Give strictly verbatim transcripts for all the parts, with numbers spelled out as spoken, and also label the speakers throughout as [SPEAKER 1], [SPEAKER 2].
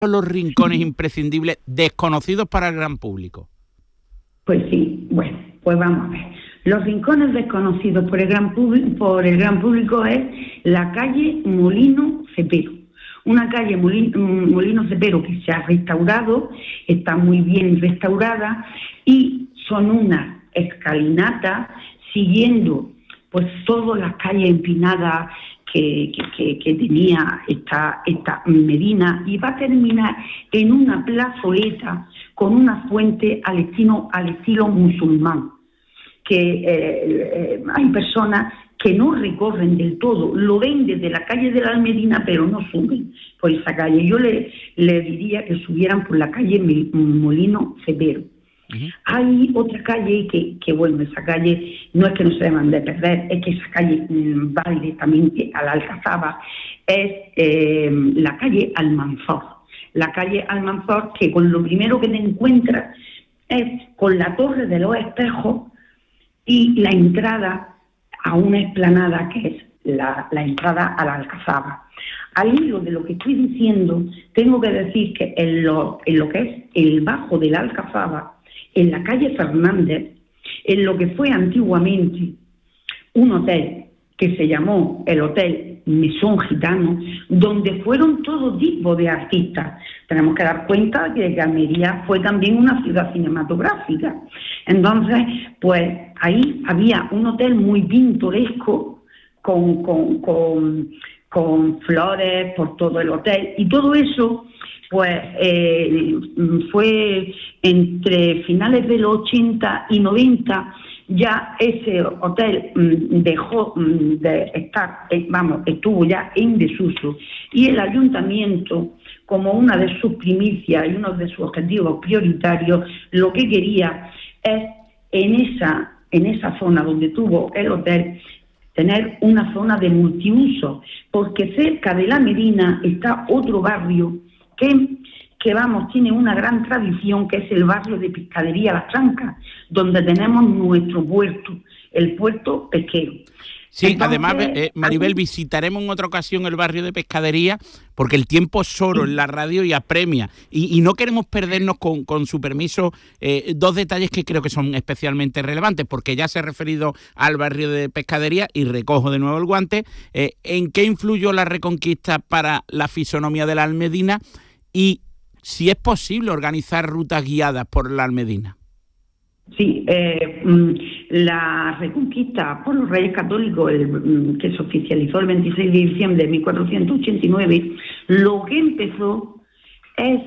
[SPEAKER 1] son los rincones imprescindibles desconocidos para el gran público?
[SPEAKER 2] Pues sí, bueno, pues vamos a ver. Los rincones desconocidos por el gran público, por el gran público es la calle Molino Cepero. Una calle Molino, Molino Cepero que se ha restaurado, está muy bien restaurada y son unas escalinatas siguiendo pues todas las calles empinadas que, que, que, que tenía esta, esta Medina, y va a terminar en una plazoleta con una fuente al estilo, al estilo musulmán, que eh, eh, hay personas que no recorren del todo, lo ven desde la calle de la Almedina, pero no suben por esa calle. Yo le, le diría que subieran por la calle Molino Cepero. Uh-huh. Hay otra calle que, que, bueno, esa calle no es que no se deban de perder, es que esa calle mmm, va directamente a la Alcazaba, es eh, la calle Almanzor. La calle Almanzor, que con lo primero que te encuentras es con la Torre de los Espejos y la entrada a una explanada que es la, la entrada a la Alcazaba. Al hilo de lo que estoy diciendo, tengo que decir que en lo, en lo que es el bajo de la Alcazaba, en la calle Fernández, en lo que fue antiguamente un hotel que se llamó el Hotel Mesón Gitano, donde fueron todo tipo de artistas. Tenemos que dar cuenta que Almería fue también una ciudad cinematográfica. Entonces, pues ahí había un hotel muy pintoresco, con, con, con, con flores por todo el hotel, y todo eso pues eh, fue entre finales de los ochenta y noventa. Ya ese hotel mmm, dejó mmm, de estar, eh, vamos, estuvo ya en desuso, y el ayuntamiento, como una de sus primicias y uno de sus objetivos prioritarios, lo que quería es en esa, en esa zona donde tuvo el hotel, tener una zona de multiuso, porque cerca de la Medina está otro barrio que, que vamos, tiene una gran tradición, que es el barrio de Pescadería Las Trancas, donde tenemos nuestro puerto, el puerto pesquero.
[SPEAKER 1] Sí,
[SPEAKER 2] Entonces,
[SPEAKER 1] además, eh, Maribel, visitaremos en otra ocasión el barrio de Pescadería, porque el tiempo es oro en la radio y apremia. Y, y no queremos perdernos, con, con su permiso, eh, dos detalles que creo que son especialmente relevantes, porque ya se ha referido al barrio de Pescadería y recojo de nuevo el guante. Eh, ¿En qué influyó la Reconquista para la fisonomía de la Almedina? Y si es posible organizar rutas guiadas por la Almedina.
[SPEAKER 2] Sí, eh, la Reconquista por los Reyes Católicos, el, que se oficializó el veintiséis de diciembre de mil cuatrocientos ochenta y nueve, lo que empezó es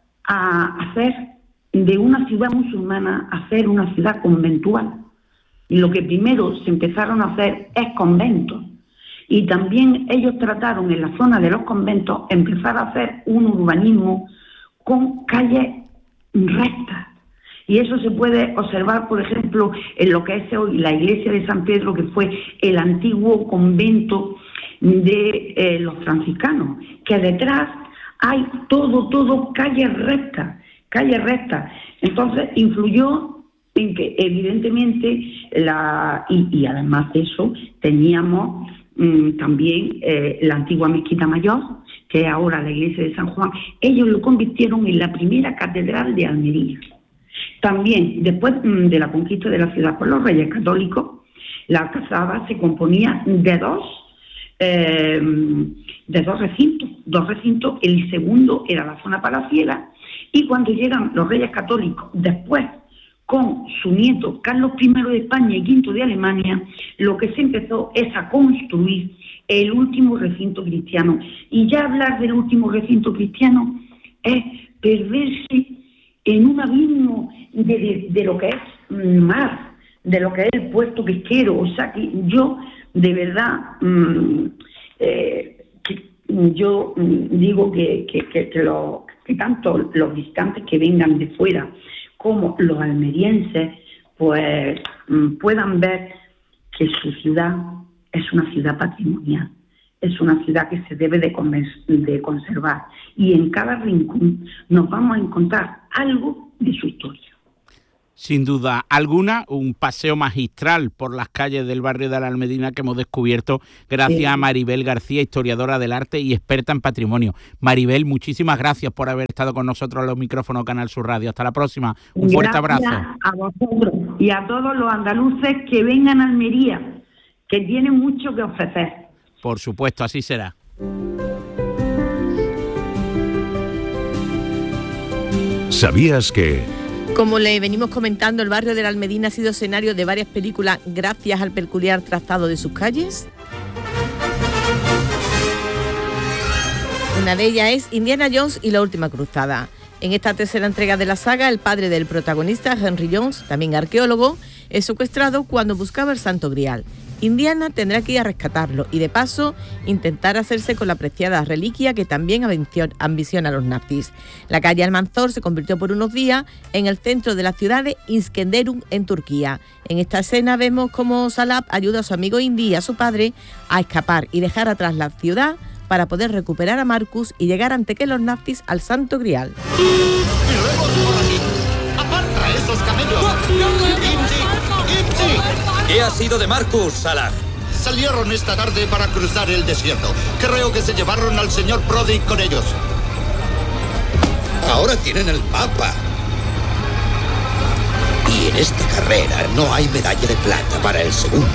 [SPEAKER 2] a hacer de una ciudad musulmana, hacer una ciudad conventual. Y lo que primero se empezaron a hacer es conventos. Y también ellos trataron en la zona de los conventos empezar a hacer un urbanismo con calles rectas. Y eso se puede observar, por ejemplo, en lo que es hoy la iglesia de San Pedro, que fue el antiguo convento de eh, los franciscanos, que detrás hay todo, todo calles rectas, calles rectas. Entonces influyó en que evidentemente, la y, y además de eso, teníamos mmm, también eh, la antigua Mezquita Mayor, que es ahora la iglesia de San Juan. Ellos lo convirtieron en la primera catedral de Almería. También, después de la conquista de la ciudad por los Reyes Católicos, la Alcazaba se componía de dos, eh, de dos recintos. Dos recintos, el segundo era la zona palaciega, y cuando llegan los Reyes Católicos, después, con su nieto Carlos primero de España y quinto de Alemania, lo que se empezó es a construir el último recinto cristiano. Y ya hablar del último recinto cristiano es perderse en un abismo de, de, de lo que es mar, de lo que es el puerto pesquero. O sea que yo, de verdad, mmm, eh, que yo mmm, digo que, que, que, que, lo, que tanto los visitantes que vengan de fuera como los almerienses, pues mmm, puedan ver que su ciudad es una ciudad patrimonial. Es una ciudad que se debe de, de conservar, y en cada rincón nos vamos a encontrar algo de su historia.
[SPEAKER 1] Sin duda alguna, un paseo magistral por las calles del barrio de la Almedina que hemos descubierto gracias sí. a Maribel García, historiadora del arte y experta en patrimonio. Maribel, muchísimas gracias por haber estado con nosotros en los micrófonos Canal Sur Radio. Hasta la próxima. Un fuerte abrazo.
[SPEAKER 2] Gracias a vosotros y a todos los andaluces que vengan a Almería, que tienen mucho que ofrecer.
[SPEAKER 1] Por supuesto, así será.
[SPEAKER 3] ¿Sabías que...?
[SPEAKER 4] Como le venimos comentando, el barrio de la Almedina ha sido escenario de varias películas gracias al peculiar trazado de sus calles. Una de ellas es Indiana Jones y la última cruzada. En esta tercera entrega de la saga, el padre del protagonista, Henry Jones, también arqueólogo, es secuestrado cuando buscaba el Santo Grial. Indiana tendrá que ir a rescatarlo y, de paso, intentar hacerse con la preciada reliquia que también ambiciona a los nazis. La calle Almanzor se convirtió por unos días en el centro de la ciudad de Iskenderun, en Turquía. En esta escena vemos cómo Salab ayuda a su amigo Indy y a su padre a escapar y dejar atrás la ciudad para poder recuperar a Marcus y llegar ante que los nazis al Santo Grial.
[SPEAKER 5] ¡Aparta esos camellos!
[SPEAKER 6] ¿Qué ha sido de Marcus, Salab?
[SPEAKER 5] Salieron esta tarde para cruzar el desierto. Creo que se llevaron al señor Brody con ellos.
[SPEAKER 6] Ahora tienen el mapa. Y en esta carrera no hay medalla de plata para el segundo.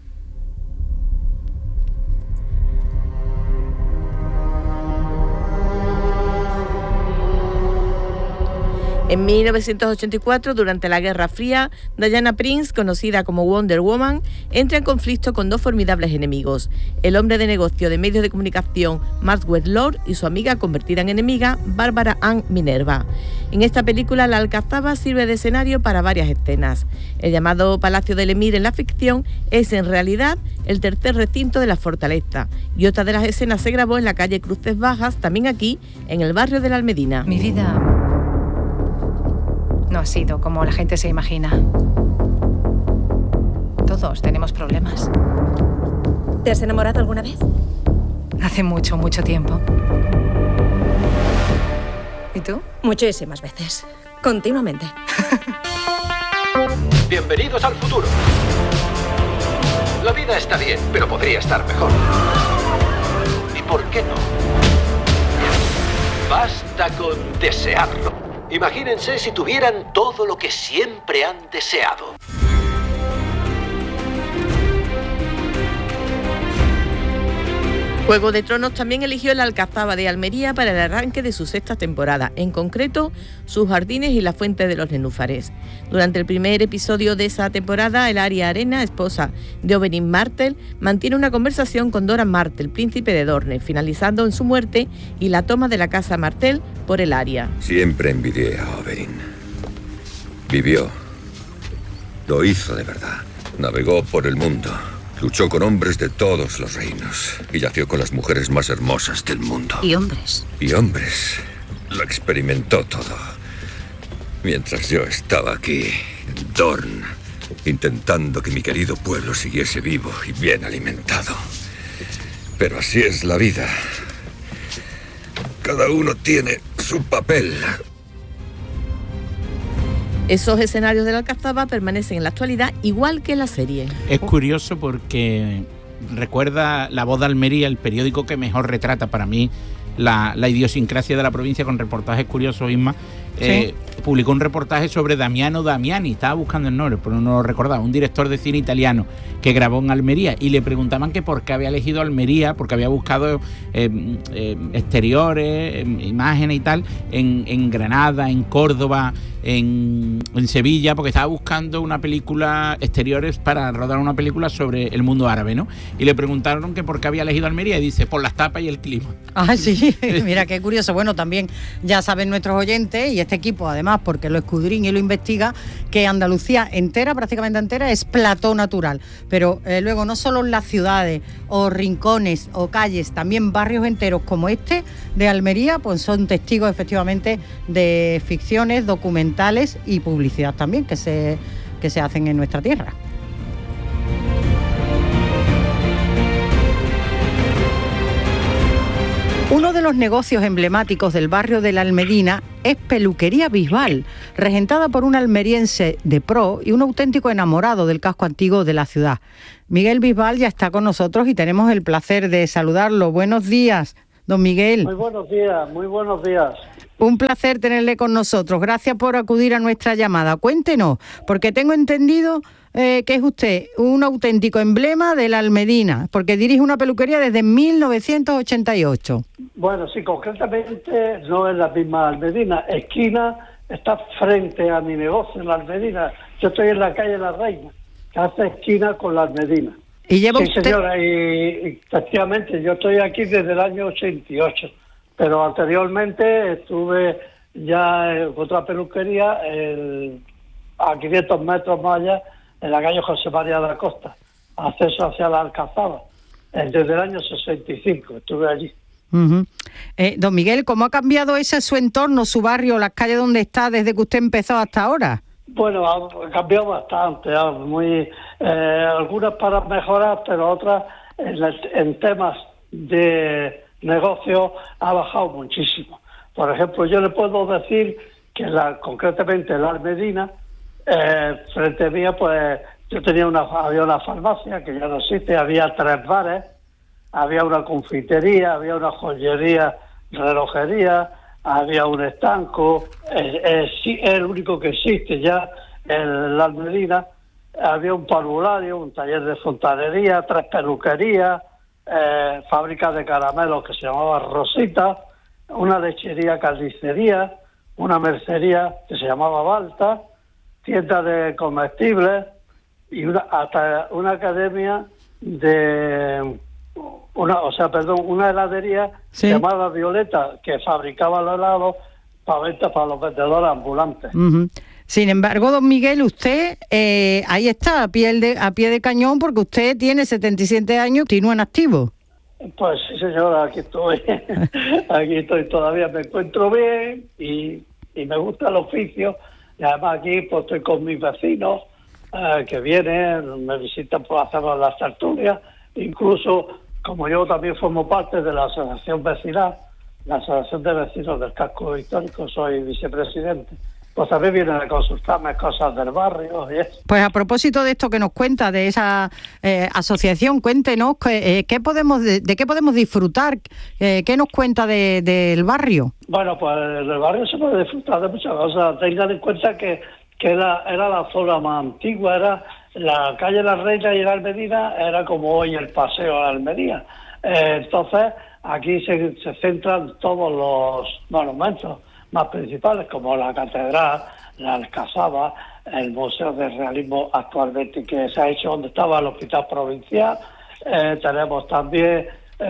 [SPEAKER 4] En mil novecientos ochenta y cuatro, durante la Guerra Fría, Diana Prince, conocida como Wonder Woman, entra en conflicto con dos formidables enemigos: el hombre de negocio de medios de comunicación Maxwell Lord y su amiga convertida en enemiga, Bárbara Ann Minerva. En esta película, la Alcazaba sirve de escenario para varias escenas. El llamado Palacio del Emir en la ficción es en realidad el tercer recinto de la fortaleza, y otra de las escenas se grabó en la calle Cruces Bajas, también aquí, en el barrio de la Almedina.
[SPEAKER 7] Mi vida no ha sido como la gente se imagina. Todos tenemos problemas.
[SPEAKER 8] ¿Te has enamorado alguna vez?
[SPEAKER 7] Hace mucho, mucho tiempo. ¿Y tú?
[SPEAKER 8] Muchísimas veces. Continuamente.
[SPEAKER 9] Bienvenidos al futuro. La vida está bien, pero podría estar mejor. ¿Y por qué no? Basta con desearlo. Imagínense si tuvieran todo lo que siempre han deseado.
[SPEAKER 4] Juego de Tronos también eligió la Alcazaba de Almería para el arranque de su sexta temporada, en concreto sus jardines y la fuente de los nenúfares. Durante el primer episodio de esa temporada, el Arya Arena, esposa de Oberyn Martell, mantiene una conversación con Doran Martell, príncipe de Dorne, finalizando en su muerte y la toma de la casa Martell por el Arya.
[SPEAKER 10] Siempre envidié a Oberyn. Vivió. Lo hizo de verdad. Navegó por el mundo. Luchó con hombres de todos los reinos y yació con las mujeres más hermosas del mundo.
[SPEAKER 8] ¿Y hombres?
[SPEAKER 10] Y hombres. Lo experimentó todo. Mientras yo estaba aquí, en Dorne, intentando que mi querido pueblo siguiese vivo y bien alimentado. Pero así es la vida. Cada uno tiene su papel.
[SPEAKER 4] Esos escenarios de la Alcazaba permanecen en la actualidad igual que en la serie.
[SPEAKER 1] Es curioso porque recuerda La Voz de Almería, el periódico que mejor retrata para mí la, la idiosincrasia de la provincia, con reportajes curiosos, Isma. ¿Sí? Eh, publicó un reportaje sobre Damiano Damiani, estaba buscando el nombre, pero no lo recordaba, un director de cine italiano que grabó en Almería, y le preguntaban que por qué había elegido Almería, porque había buscado eh, eh, exteriores, eh, imágenes y tal, en, en Granada, en Córdoba, en, en Sevilla, porque estaba buscando una película, exteriores para rodar una película sobre el mundo árabe, ¿no? Y le preguntaron que por qué había elegido Almería, y dice, por las tapas y el clima.
[SPEAKER 11] Ah, sí, mira qué curioso. Bueno, también ya saben nuestros oyentes, y este equipo además, porque lo escudriña y lo investiga, que Andalucía entera, prácticamente entera, es plató natural. Pero eh, luego no solo las ciudades o rincones o calles, también barrios enteros como este de Almería, pues son testigos efectivamente de ficciones, documentales y publicidad también que se, que se hacen en nuestra tierra. Uno Uno de los negocios emblemáticos del barrio de la Almedina es Peluquería Bisbal, regentada por un almeriense de pro y un auténtico enamorado del casco antiguo de la ciudad. Miguel Bisbal ya está con nosotros y tenemos el placer de saludarlo. Buenos días, don Miguel.
[SPEAKER 12] Muy buenos días, muy buenos días.
[SPEAKER 11] Un placer tenerle con nosotros. Gracias por acudir a nuestra llamada. Cuéntenos, porque tengo entendido eh, que es usted un auténtico emblema de la Almedina, porque dirige una peluquería desde mil novecientos ochenta y ocho.
[SPEAKER 12] Bueno, sí, concretamente no es la misma Almedina. Esquina está frente a mi negocio en la Almedina. Yo estoy en la calle La Reina, que hace esquina con la Almedina.
[SPEAKER 11] ¿Y lleva
[SPEAKER 12] sí,
[SPEAKER 11] usted?
[SPEAKER 12] señora, y, y efectivamente yo estoy aquí desde el año ochenta y ocho. Pero anteriormente estuve ya en otra peluquería el, a quinientos metros más allá, en la calle José María de la Costa, acceso hacia la Alcazaba. Desde el año sesenta y cinco estuve allí.
[SPEAKER 11] Uh-huh. eh, don Miguel, ¿cómo ha cambiado ese su entorno, su barrio, las calles donde está desde que usted empezó hasta ahora?
[SPEAKER 12] Bueno, ha cambiado bastante, muy eh, algunas para mejorar, pero otras en, en temas de negocio ha bajado muchísimo. Por ejemplo, yo le puedo decir que la, concretamente la Almedina, eh, frente a mí, pues yo tenía una, había una farmacia que ya no existe, había tres bares, había una confitería, había una joyería, relojería, había un estanco, eh, eh, sí, es el único que existe ya en la Almedina, había un parvulario, un taller de fontanería, tres peluquerías, Eh, fábrica de caramelos que se llamaba Rosita, una lechería carnicería, una mercería que se llamaba Balta, tienda de comestibles y una hasta una academia de una, o sea, perdón, una heladería ¿sí? llamada Violeta que fabricaba los helados para venta para los vendedores ambulantes.
[SPEAKER 11] Uh-huh. Sin embargo, don Miguel, usted eh, ahí está, a pie, de, a pie de cañón, porque usted tiene setenta y siete años y continúa en activo.
[SPEAKER 12] Pues sí, señora, aquí estoy. Aquí estoy, todavía me encuentro bien y, y me gusta el oficio. Y además aquí pues estoy con mis vecinos eh, que vienen, me visitan por hacer las tertulias. Incluso, como yo también formo parte de la asociación vecinal, la asociación de vecinos del casco histórico, soy vicepresidente. Pues también vienen a consultarme cosas del barrio y eso.
[SPEAKER 11] Pues a propósito de esto que nos cuenta, de esa eh, asociación, cuéntenos eh, qué podemos de, de qué podemos disfrutar, eh, qué nos cuenta de, del barrio.
[SPEAKER 12] Bueno, pues en el barrio se puede disfrutar de muchas cosas. Tengan en cuenta que, que era, era la zona más antigua, era la calle La Reina y la Almedina, era como hoy el paseo de la Almería. Eh, entonces, aquí se, se centran todos los monumentos más principales, como la catedral, la Alcazaba, el Museo de Realismo actualmente que se ha hecho donde estaba el Hospital Provincial, eh, tenemos también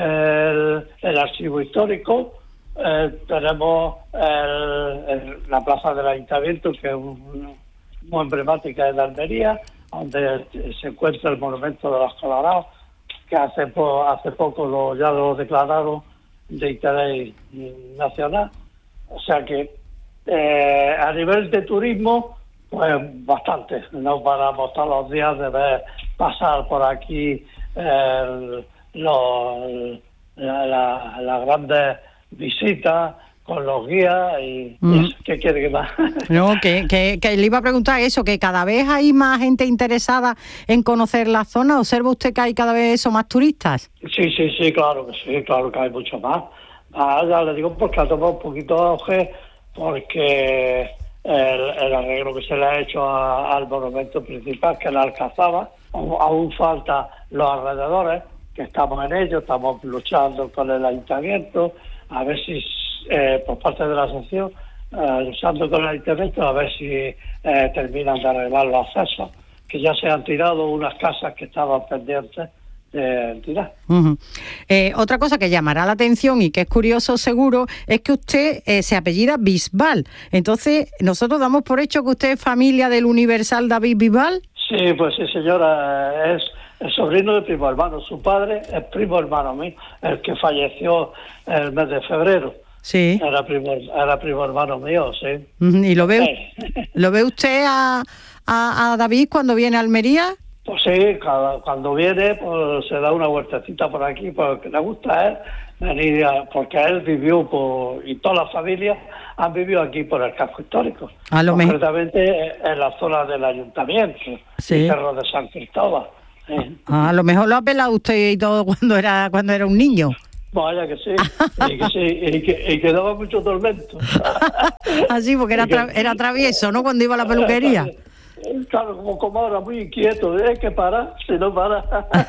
[SPEAKER 12] el, el Archivo Histórico, eh, tenemos el, el, la Plaza del Ayuntamiento, que es un, muy emblemática de la Almería, donde se encuentra el Monumento de los Colorados, que hace, po, hace poco lo, ya lo declararon de interés nacional. O sea que eh, a nivel de turismo, pues bastante. No paramos todos los días de ver pasar por aquí eh, los, la, la, las grandes visitas con los guías y, mm. y eso, ¿qué quiere que más?
[SPEAKER 11] No, que, que, que le iba a preguntar eso, que cada vez hay más gente interesada en conocer la zona. ¿Observa usted que hay cada vez eso, más turistas?
[SPEAKER 12] Sí, sí, sí, claro que sí, claro que hay mucho más. Ah, ya le digo porque ha tomado un poquito de auge porque el, el arreglo que se le ha hecho a, al monumento principal, que es la Alcazaba, aún, aún falta los alrededores, que estamos en ello, estamos luchando con el ayuntamiento, a ver si, eh, por parte de la asociación, eh, luchando con el ayuntamiento, a ver si eh, terminan de arreglar los accesos, que ya se han tirado unas casas que estaban pendientes de tirar.
[SPEAKER 11] Uh-huh. Eh, otra cosa que llamará la atención y que es curioso seguro es que usted eh, se apellida Bisbal. Entonces, nosotros damos por hecho que usted es familia del universal David Bisbal.
[SPEAKER 12] Sí, pues sí, señora, es el sobrino de primo hermano. Su padre es primo hermano mío, el que falleció el mes de febrero.
[SPEAKER 11] Sí.
[SPEAKER 12] Era primo, era primo hermano mío, sí.
[SPEAKER 11] Uh-huh. ¿Y lo ve, ¿lo ve usted a, a, a David cuando viene a Almería?
[SPEAKER 12] Pues sí, cada, cuando viene pues se da una vueltecita por aquí, porque le gusta a él venir, a, porque él vivió por, y toda la familia han vivido aquí por el casco histórico,
[SPEAKER 11] a lo
[SPEAKER 12] concretamente mejor... en la zona del ayuntamiento,
[SPEAKER 11] sí.
[SPEAKER 12] el Cerro de San Cristóbal. ¿eh?
[SPEAKER 11] A lo mejor lo ha pelado usted y todo cuando era cuando era un niño.
[SPEAKER 12] Vaya que sí, y que sí, y que, y que daba mucho tormento.
[SPEAKER 11] Así, porque era, tra era travieso, ¿no? Cuando iba a la peluquería.
[SPEAKER 12] Claro, como, como ahora, muy inquieto, hay que parar, si no para.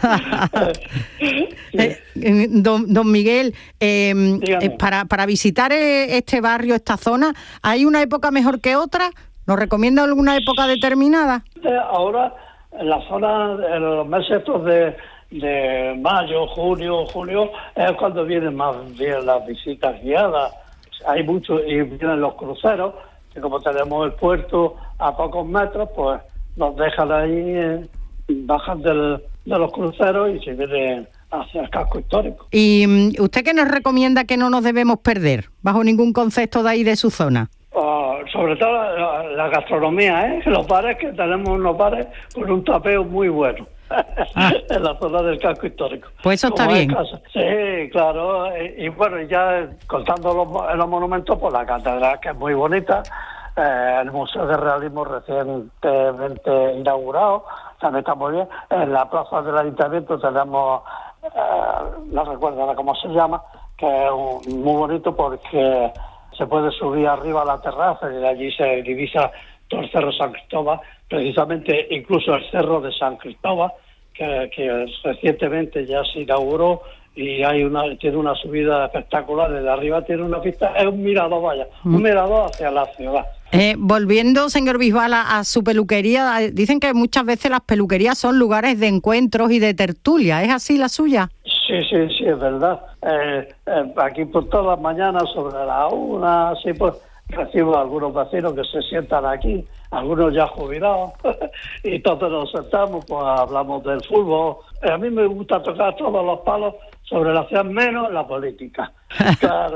[SPEAKER 11] eh, don, don Miguel, eh, eh, para, para visitar este barrio, esta zona, ¿hay una época mejor que otra? ¿Nos recomienda alguna época determinada?
[SPEAKER 12] Ahora, en la zona, en los meses estos de... de mayo, junio, julio, es cuando vienen más bien las visitas guiadas. Hay muchos, y vienen los cruceros, que como tenemos el puerto a pocos metros, pues nos dejan ahí, eh, bajan del, de los cruceros y se vienen hacia el casco histórico.
[SPEAKER 11] ¿Y usted qué nos recomienda que no nos debemos perder, bajo ningún concepto de ahí de su zona?
[SPEAKER 12] Uh, sobre todo la, la gastronomía, ¿eh? Los bares, que tenemos unos bares con un tapeo muy bueno. Ah. En la zona del casco histórico.
[SPEAKER 11] Pues eso está bien.
[SPEAKER 12] Sí, claro. Y, y bueno, ya contando los, los monumentos, pues la catedral, que es muy bonita, eh, el Museo de Realismo recientemente inaugurado, también está muy bien. En la plaza del Ayuntamiento tenemos, eh, no recuerdo ahora cómo se llama, que es un, muy bonito porque se puede subir arriba a la terraza y de allí se divisa todo el Cerro San Cristóbal, precisamente incluso el Cerro de San Cristóbal, que, que recientemente ya se inauguró y hay una tiene una subida espectacular. Desde arriba tiene una pista, es un mirador, vaya, mm. un mirador hacia la ciudad.
[SPEAKER 11] Eh, volviendo, señor Bisbal, a, a su peluquería, dicen que muchas veces las peluquerías son lugares de encuentros y de tertulia. ¿Es así la suya?
[SPEAKER 12] Sí, sí, sí, es verdad. Eh, eh, aquí por todas las mañanas, sobre la una, así pues, recibo a algunos vecinos que se sientan aquí, algunos ya jubilados, y todos nos sentamos, pues hablamos del fútbol. A mí me gusta tocar todos los palos sobre la ciudad, menos la política. Claro.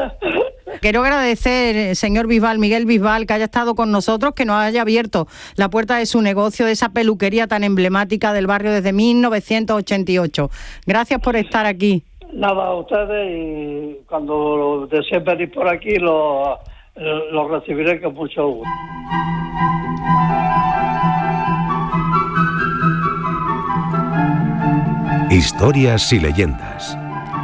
[SPEAKER 11] Quiero agradecer, señor Bisbal, Miguel Bisbal, que haya estado con nosotros, que nos haya abierto la puerta de su negocio, de esa peluquería tan emblemática del barrio desde mil novecientos ochenta y ocho. Gracias por estar aquí.
[SPEAKER 12] Nada, a ustedes, y cuando deseen venir por aquí, lo... lo recibiré con mucho gusto.
[SPEAKER 3] Historias y leyendas.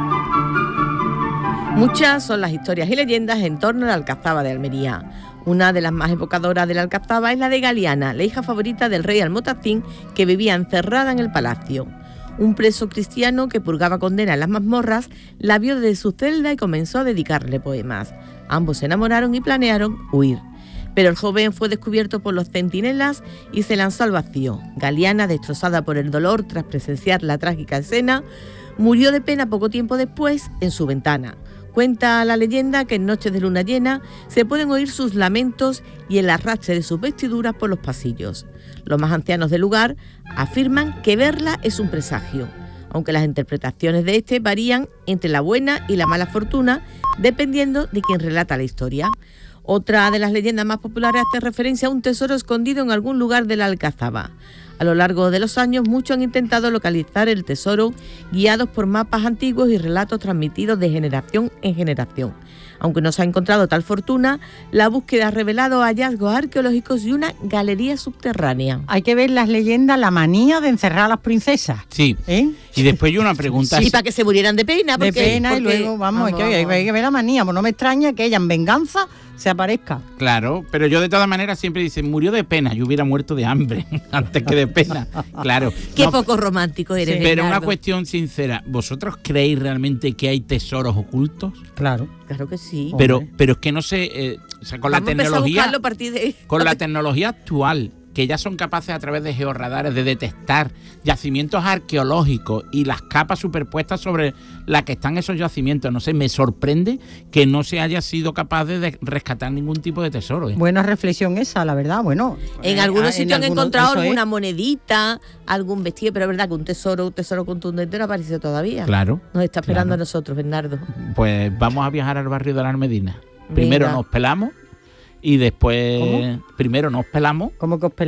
[SPEAKER 4] Muchas son las historias y leyendas en torno a la Alcazaba de Almería. Una de las más evocadoras de la Alcazaba es la de Galiana, la hija favorita del rey Almotacín, que vivía encerrada en el palacio. Un preso cristiano que purgaba condena en las mazmorras la vio desde su celda y comenzó a dedicarle poemas. Ambos se enamoraron y planearon huir. Pero el joven fue descubierto por los centinelas y se lanzó al vacío. Galiana, destrozada por el dolor tras presenciar la trágica escena, murió de pena poco tiempo después en su ventana. Cuenta la leyenda que en noches de luna llena se pueden oír sus lamentos y el arrastre de sus vestiduras por los pasillos. Los más ancianos del lugar afirman que verla es un presagio, aunque las interpretaciones de este varían entre la buena y la mala fortuna, dependiendo de quien relata la historia. Otra de las leyendas más populares hace referencia a un tesoro escondido en algún lugar de la Alcazaba. A lo largo de los años, muchos han intentado localizar el tesoro guiados por mapas antiguos y relatos transmitidos de generación en generación. Aunque no se ha encontrado tal fortuna, la búsqueda ha revelado hallazgos arqueológicos y una galería subterránea.
[SPEAKER 11] Hay que ver las leyendas, la manía de encerrar a las princesas.
[SPEAKER 1] Sí.
[SPEAKER 11] ¿Eh?
[SPEAKER 1] Y después yo una pregunta.
[SPEAKER 4] Sí, para que se murieran de pena. Porque,
[SPEAKER 11] de pena
[SPEAKER 4] porque...
[SPEAKER 11] y luego, vamos, vamos, hay, que, vamos. hay que ver la manía. Pues no me extraña que ella en venganza se aparezca.
[SPEAKER 1] Claro, pero yo de todas maneras siempre dicen, murió de pena, yo hubiera muerto de hambre antes que de pena. Claro.
[SPEAKER 4] Qué
[SPEAKER 1] no,
[SPEAKER 4] poco romántico eres,
[SPEAKER 1] sí. Pero
[SPEAKER 4] Bernardo.
[SPEAKER 1] una cuestión sincera, ¿vosotros creéis realmente que hay tesoros ocultos?
[SPEAKER 11] Claro.
[SPEAKER 4] Claro que sí.
[SPEAKER 1] Pero, pero es que no sé, eh, o sea, con
[SPEAKER 4] Vamos
[SPEAKER 1] la tecnología,
[SPEAKER 4] a a partir de...
[SPEAKER 1] con la tecnología actual, que ya son capaces a través de georradares de detectar yacimientos arqueológicos y las capas superpuestas sobre las que están esos yacimientos. No sé, me sorprende que no se haya sido capaz de rescatar ningún tipo de tesoro. ¿eh?
[SPEAKER 11] Buena reflexión esa, la verdad. Bueno,
[SPEAKER 4] en eh, algunos sitios han algunos, encontrado alguna
[SPEAKER 11] es.
[SPEAKER 4] monedita, algún vestido, pero es verdad que un tesoro, un tesoro contundente no ha aparecido todavía.
[SPEAKER 1] Claro.
[SPEAKER 4] Nos está esperando
[SPEAKER 1] claro.
[SPEAKER 4] a nosotros, Bernardo.
[SPEAKER 1] Pues vamos a viajar al barrio de la Almedina. Primero
[SPEAKER 4] Venga.
[SPEAKER 1] nos pelamos y después...
[SPEAKER 11] ¿Cómo?
[SPEAKER 1] Primero nos pelamos.
[SPEAKER 11] ¿Cómo que os peláis?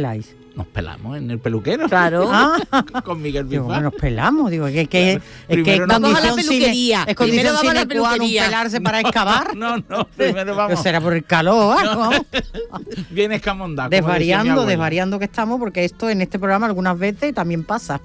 [SPEAKER 1] nos pelamos en el peluquero.
[SPEAKER 4] Claro.
[SPEAKER 11] Ah.
[SPEAKER 1] Con Miguel
[SPEAKER 11] Digo,
[SPEAKER 1] Bifá.
[SPEAKER 11] bueno, nos pelamos, digo, que, que, es que
[SPEAKER 1] Primero
[SPEAKER 11] es
[SPEAKER 4] vamos a la
[SPEAKER 11] condición
[SPEAKER 4] peluquería.
[SPEAKER 11] sine- es condición
[SPEAKER 4] Primero vamos a la
[SPEAKER 11] sine qua non
[SPEAKER 4] peluquería.
[SPEAKER 11] pelarse para excavar.
[SPEAKER 1] No, no, primero vamos.
[SPEAKER 11] Pero será por el calor, ¿ah?
[SPEAKER 1] No.
[SPEAKER 11] ¿no?
[SPEAKER 1] Bien escamondado. como decía mi
[SPEAKER 11] Desvariando,
[SPEAKER 1] abuela.
[SPEAKER 11] desvariando que estamos, porque esto en este programa algunas veces también pasa.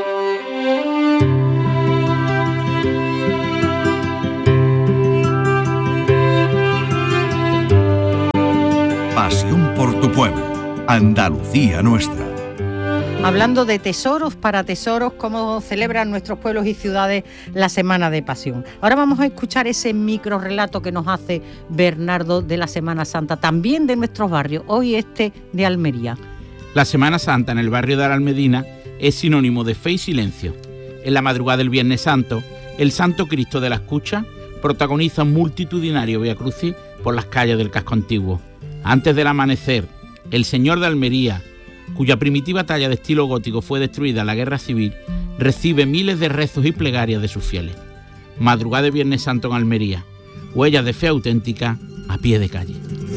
[SPEAKER 13] Pasión por tu pueblo, Andalucía nuestra.
[SPEAKER 11] Hablando de tesoros para tesoros, cómo celebran nuestros pueblos y ciudades la Semana de Pasión. Ahora vamos a escuchar ese micro relato que nos hace Bernardo de la Semana Santa, también de nuestros barrios, hoy este de Almería.
[SPEAKER 1] La Semana Santa en el barrio de Almedina es sinónimo de fe y silencio. En la madrugada del Viernes Santo, el Santo Cristo de la Escucha protagoniza un multitudinario Vía Crucis por las calles del casco antiguo. Antes del amanecer, el Señor de Almería, cuya primitiva talla de estilo gótico fue destruida en la Guerra Civil, recibe miles de rezos y plegarias de sus fieles. Madrugada de Viernes Santo en Almería, huellas de fe auténtica a pie de calle.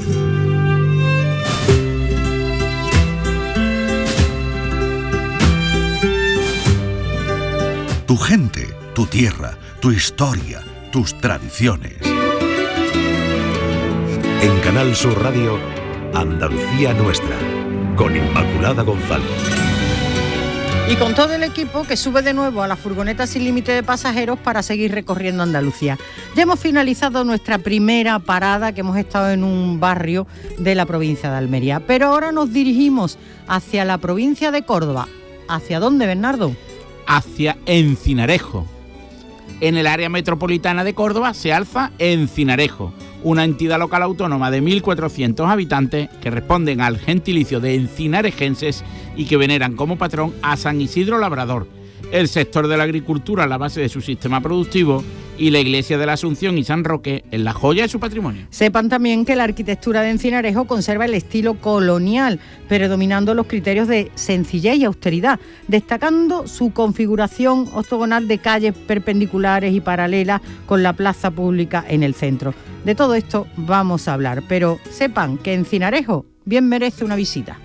[SPEAKER 13] Tu gente, tu tierra, tu historia, tus tradiciones.
[SPEAKER 3] En Canal Sur Radio, Andalucía Nuestra, con Inmaculada González.
[SPEAKER 11] Y con todo el equipo que sube de nuevo a la furgoneta sin límite de pasajeros para seguir recorriendo Andalucía. Ya hemos finalizado nuestra primera parada, que hemos estado en un barrio de la provincia de Almería. Pero ahora nos dirigimos hacia la provincia de Córdoba. ¿Hacia dónde, Bernardo?
[SPEAKER 1] Hacia Encinarejo. En el área metropolitana de Córdoba se alza Encinarejo, una entidad local autónoma de mil cuatrocientos habitantes que responden al gentilicio de encinarejenses y que veneran como patrón a San Isidro Labrador, el sector de la agricultura a la base de su sistema productivo y la iglesia de la Asunción y San Roque en la joya de su patrimonio.
[SPEAKER 11] Sepan también que la arquitectura de Encinarejo conserva el estilo colonial, predominando los criterios de sencillez y austeridad, destacando su configuración octogonal de calles perpendiculares y paralelas con la plaza pública en el centro. De todo esto vamos a hablar, pero sepan que Encinarejo bien merece una visita.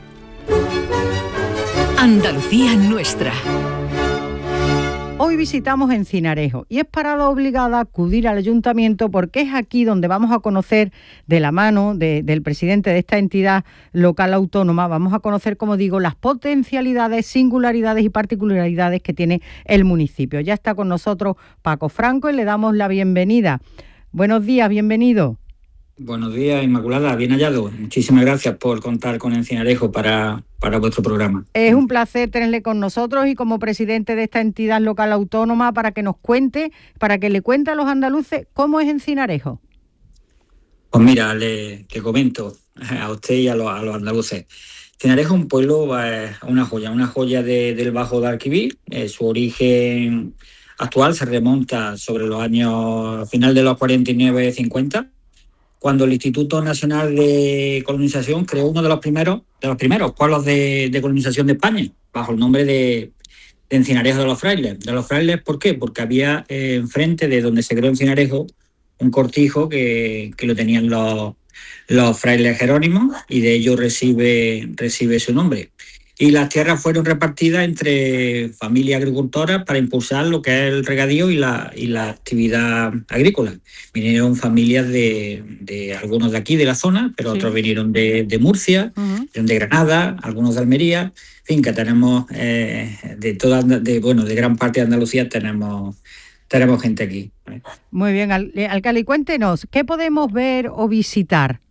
[SPEAKER 14] Andalucía nuestra.
[SPEAKER 11] Hoy visitamos Encinarejo y es parada obligada acudir al ayuntamiento porque es aquí donde vamos a conocer de la mano de, del presidente de esta entidad local autónoma, vamos a conocer, como digo, las potencialidades, singularidades y particularidades que tiene el municipio. Ya está con nosotros Paco Franco y le damos la bienvenida. Buenos días, bienvenido.
[SPEAKER 15] Buenos días, Inmaculada, bien hallado. Muchísimas gracias por contar con Encinarejo para, para vuestro programa.
[SPEAKER 11] Es un placer tenerle con nosotros y como presidente de esta entidad local autónoma para que nos cuente, para que le cuente a los andaluces cómo es Encinarejo.
[SPEAKER 15] Pues mira, le, le comento a usted y a los, a los andaluces. Encinarejo es un pueblo, eh, una joya, una joya de, del Bajo Guadalquivir. Eh, su origen actual se remonta sobre los años, final de los cuarenta y nueve cincuenta, cuando el Instituto Nacional de Colonización creó uno de los primeros, de los primeros pueblos de, de colonización de España, bajo el nombre de, de Encinarejo de los Frailes. De los Frailes, ¿por qué? Porque había eh, enfrente de donde se creó Encinarejo un cortijo que, que lo tenían los, los frailes jerónimos y de ello recibe, recibe su nombre. Y las tierras fueron repartidas entre familias agricultoras para impulsar lo que es el regadío y la, y la actividad agrícola. Vinieron familias de, de algunos de aquí, de la zona, pero sí. Otros vinieron de, de Murcia, uh-huh. de Granada, algunos de Almería. En fin, que tenemos eh, de toda, de, bueno, de gran parte de Andalucía tenemos, tenemos gente aquí.
[SPEAKER 11] Muy bien, Al- alcalde, cuéntenos, ¿qué podemos ver o visitar?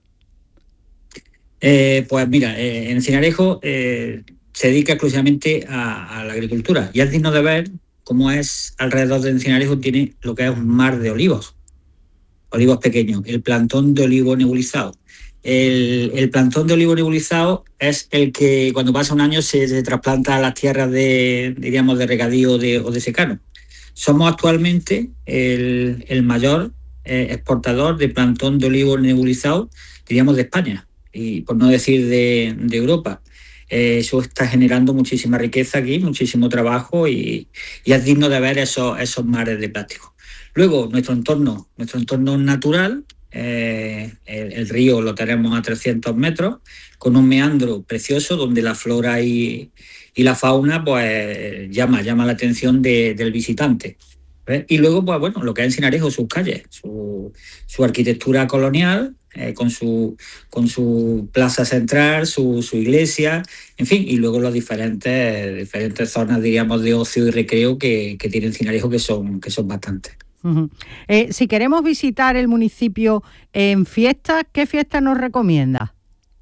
[SPEAKER 15] Eh, pues mira, eh, en Encinarejo eh, se dedica exclusivamente a, a la agricultura y es digno de ver cómo es alrededor de Encinarejo, tiene lo que es un mar de olivos, olivos pequeños, el plantón de olivo nebulizado. El, el plantón de olivo nebulizado es el que cuando pasa un año se, se trasplanta a las tierras de, diríamos, de regadío de, o de secano. Somos actualmente el, el mayor eh, exportador de plantón de olivo nebulizado, diríamos, de España, y por no decir de, de Europa. Eh, eso está generando muchísima riqueza aquí, muchísimo trabajo y, y es digno de ver esos, esos mares de plástico. Luego, nuestro entorno, nuestro entorno natural, Eh, el, el río lo tenemos a trescientos metros, con un meandro precioso donde la flora y, y la fauna pues llama, llama la atención de, del visitante. ¿Ves? Y luego, pues bueno, lo que es en Cinarejo, sus calles, su, su arquitectura colonial, eh, con, su, con su plaza central, su, su iglesia, en fin, y luego las diferentes, diferentes zonas, diríamos, de ocio y recreo que, que tiene Cinarejo, que son, que son bastantes.
[SPEAKER 11] Uh-huh. Eh, si queremos visitar el municipio en fiestas, ¿qué fiestas nos recomienda?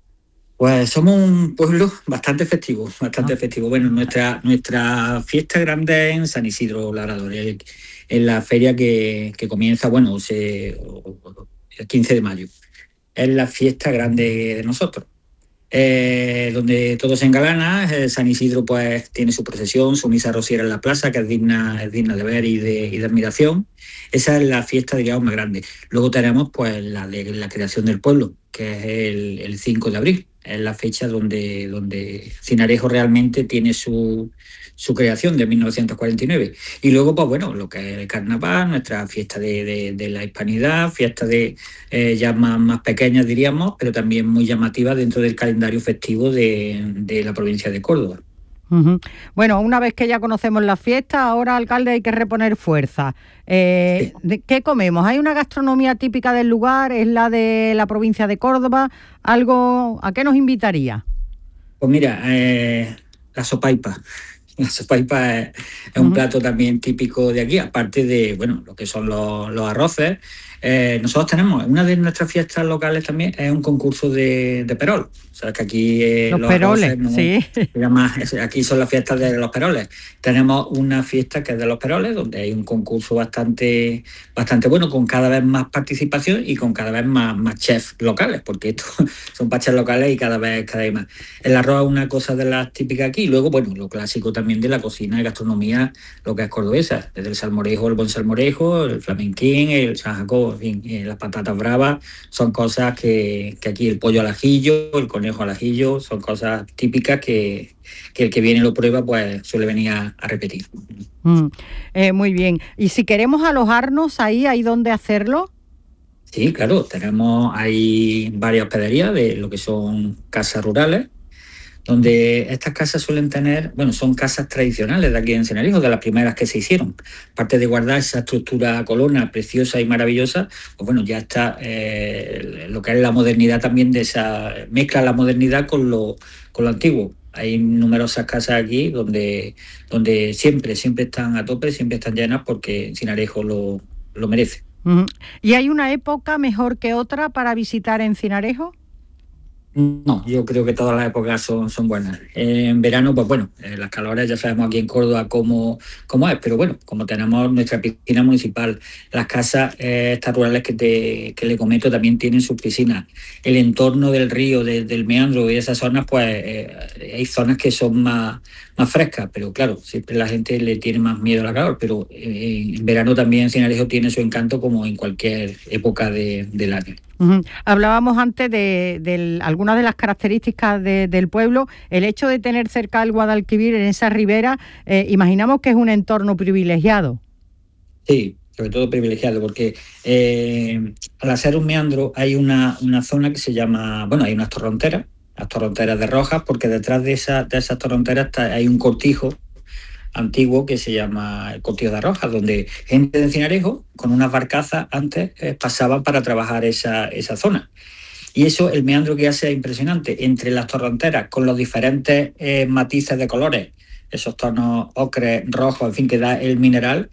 [SPEAKER 15] Pues somos un pueblo bastante festivo, bastante ah. festivo. Bueno, nuestra nuestra fiesta grande es en San Isidro Labrador, en la feria que, que comienza, bueno, se, el quince de mayo. Es la fiesta grande de nosotros. Eh, donde todo se engalana. eh, San Isidro pues tiene su procesión, su misa rociera en la plaza, que es digna, es digna de ver y de, y de admiración. Esa es la fiesta, digamos, más grande. Luego tenemos pues la de la creación del pueblo, que es el, el cinco de abril. Es la fecha donde, donde Cinarejo realmente tiene su, su creación, de mil novecientos cuarenta y nueve. Y luego, pues bueno, lo que es el carnaval, nuestra fiesta de, de, de la hispanidad, fiesta de eh, ya más, más pequeñas, diríamos, pero también muy llamativa dentro del calendario festivo de, de la provincia de Córdoba.
[SPEAKER 11] Uh-huh. Bueno, una vez que ya conocemos la fiesta, ahora, alcalde, hay que reponer fuerza. Eh, sí. ¿Qué comemos? ¿Hay una gastronomía típica del lugar? ¿Es la de la provincia de Córdoba? ¿Algo? ¿A qué nos invitaría?
[SPEAKER 15] Pues mira, eh, la sopaipa. La sopaipa es, es un uh-huh. plato también típico de aquí, aparte de, bueno, lo que son los, los arroces. Eh, nosotros tenemos, una de nuestras fiestas locales también es un concurso de, de perol. O sea, que aquí eh,
[SPEAKER 11] los,
[SPEAKER 15] los
[SPEAKER 11] peroles,
[SPEAKER 15] arroces, no,
[SPEAKER 11] sí.
[SPEAKER 15] Llama, aquí son las fiestas de los peroles. Tenemos una fiesta que es de los peroles, donde hay un concurso bastante, bastante bueno, con cada vez más participación y con cada vez más, más chefs locales, porque estos son pachas locales y cada vez, cada vez más. El arroz es una cosa de las típicas aquí, y luego, bueno, lo clásico también de la cocina y gastronomía, lo que es cordobesa, desde el salmorejo, el buen salmorejo, el flamenquín, el San Jacobo, en fin, eh, las patatas bravas, son cosas que, que aquí el pollo al ajillo, el conejo al ajillo, son cosas típicas que, que el que viene y lo prueba pues suele venir a, a repetir.
[SPEAKER 11] Mm, eh, muy bien. ¿Y si queremos alojarnos ahí, hay dónde hacerlo?
[SPEAKER 15] Sí, claro, tenemos, hay varias hospederías de lo que son casas rurales, donde estas casas suelen tener, bueno, son casas tradicionales de aquí en Cinarejo, de las primeras que se hicieron. Aparte de guardar esa estructura colona preciosa y maravillosa, pues bueno, ya está eh, lo que es la modernidad también de esa, mezcla la modernidad con lo, con lo antiguo. Hay numerosas casas aquí donde, donde siempre, siempre están a tope, siempre están llenas porque Cinarejo lo, lo merece.
[SPEAKER 11] Uh-huh. ¿Y hay una época mejor que otra para visitar en Cinarejo?
[SPEAKER 15] No, yo creo que todas las épocas son, son buenas. Eh, en verano, pues bueno, eh, las calores ya sabemos aquí en Córdoba cómo, cómo es, pero bueno, como tenemos nuestra piscina municipal, las casas eh, estas rurales que, te, que le comento también tienen sus piscinas. El entorno del río, de, del meandro y esas zonas, pues eh, hay zonas que son más, más frescas, pero claro, siempre la gente le tiene más miedo a la calor, pero eh, en verano también Cinarejo tiene su encanto como en cualquier época de, del año.
[SPEAKER 11] Uh-huh. Hablábamos antes de, de algunas de las características de, del pueblo. El hecho de tener cerca el Guadalquivir en esa ribera, eh, imaginamos que es un entorno privilegiado.
[SPEAKER 15] Sí, sobre todo privilegiado, porque eh, al hacer un meandro hay una, una zona que se llama, bueno, hay unas torronteras, las torronteras de Rojas, porque detrás de, esa, de esas torronteras está, hay un cortijo antiguo que se llama el Cortijo de Rojas, donde gente de Cinarejo con unas barcazas antes eh, pasaban para trabajar esa, esa zona. Y eso, el meandro que hace es impresionante, entre las torronteras, con los diferentes eh, matices de colores, esos tonos ocre, rojos, en fin, que da el mineral,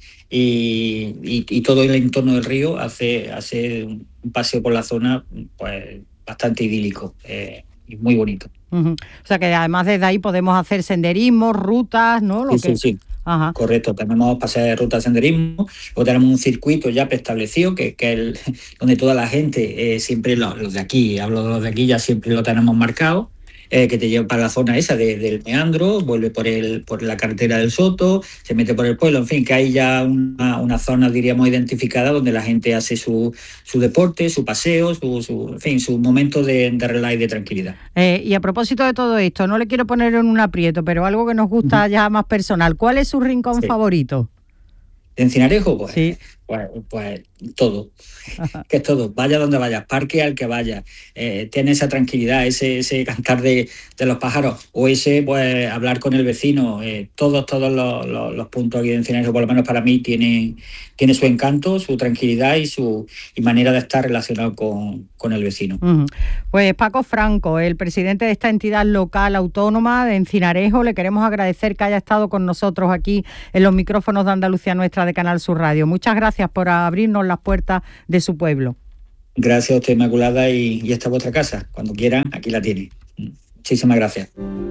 [SPEAKER 15] y, y, y todo el entorno del río hace, hace un paseo por la zona pues bastante idílico eh, y muy bonito.
[SPEAKER 11] Uh-huh. O sea que además desde ahí podemos hacer senderismo, rutas, ¿no? Lo
[SPEAKER 15] sí,
[SPEAKER 11] que...
[SPEAKER 15] sí, sí.
[SPEAKER 11] Ajá.
[SPEAKER 15] Correcto, tenemos paseos de ruta de senderismo, luego tenemos un circuito ya preestablecido, que, que es el, donde toda la gente, eh, siempre los, los de aquí, hablo de los de aquí, ya siempre lo tenemos marcado, eh, que te lleva para la zona esa de, del meandro, vuelve por el por la carretera del Soto, se mete por el pueblo, en fin, que hay ya una, una zona, diríamos, identificada donde la gente hace su, su deporte, su paseo, su, su, en fin, su momento de, de relax y de tranquilidad.
[SPEAKER 11] Eh, y a propósito de todo esto, no le quiero poner en un aprieto, pero algo que nos gusta uh-huh. ya más personal, ¿cuál es su rincón sí. favorito?
[SPEAKER 15] ¿En Cinarejo? Pues,
[SPEAKER 11] sí.
[SPEAKER 15] Pues, pues todo, que es todo, vaya donde vayas, parque al que vayas, eh, tiene esa tranquilidad, ese, ese cantar de, de los pájaros, o ese pues hablar con el vecino, eh, todos, todos los, los, los puntos aquí de Encinarejo, por lo menos para mí, tiene, tiene su encanto, su tranquilidad y su y manera de estar relacionado con, con el vecino.
[SPEAKER 11] Uh-huh. Pues Paco Franco, el presidente de esta entidad local autónoma de Encinarejo, le queremos agradecer que haya estado con nosotros aquí en los micrófonos de Andalucía Nuestra de Canal Sur Radio. Muchas gracias por abrirnos las puertas de su pueblo.
[SPEAKER 15] Gracias a usted, Inmaculada, y, y esta es vuestra casa. Cuando quieran, aquí la tiene. Muchísimas gracias.